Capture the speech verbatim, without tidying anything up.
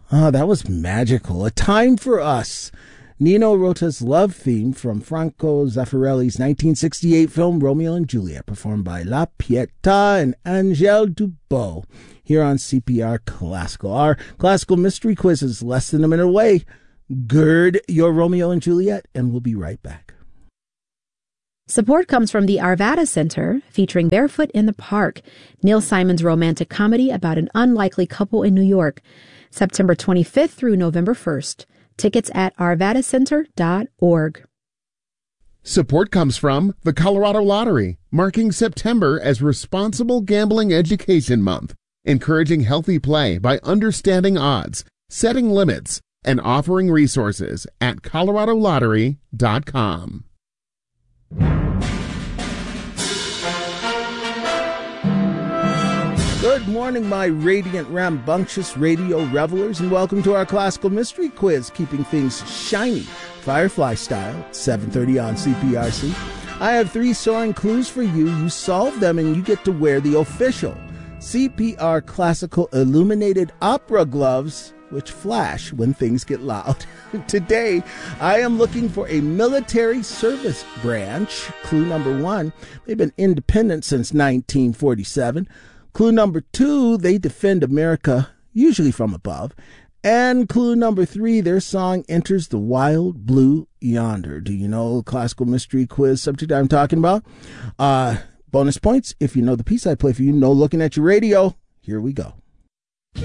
Oh, that was magical. A Time for Us. Nino Rota's love theme from Franco Zeffirelli's nineteen sixty-eight film Romeo and Juliet, performed by La Pietà and Angèle Dubot, here on C P R Classical. Our classical mystery quiz is less than a minute away. Gird your Romeo and Juliet, and we'll be right back. Support comes from the Arvada Center, featuring Barefoot in the Park, Neil Simon's romantic comedy about an unlikely couple in New York. September twenty-fifth through November first. Tickets at arvada center dot org. Support comes from the Colorado Lottery, marking September as Responsible Gambling Education Month, encouraging healthy play by understanding odds, setting limits, and offering resources at colorado lottery dot com. Good morning, my radiant, rambunctious radio revelers, and welcome to our classical mystery quiz, keeping things shiny, Firefly style, seven thirty on C P R C. I have three soaring clues for you. You solve them, and you get to wear the official C P R Classical Illuminated Opera gloves, which flash when things get loud. Today, I am looking for a military service branch. Clue number one, they've been independent since nineteen forty-seven. Clue number two, they defend America, usually from above. And clue number three, their song enters the wild blue yonder. Do you know classical mystery quiz subject I'm talking about? Uh, bonus points if you know the piece I play for you. No looking at your radio. Here we go.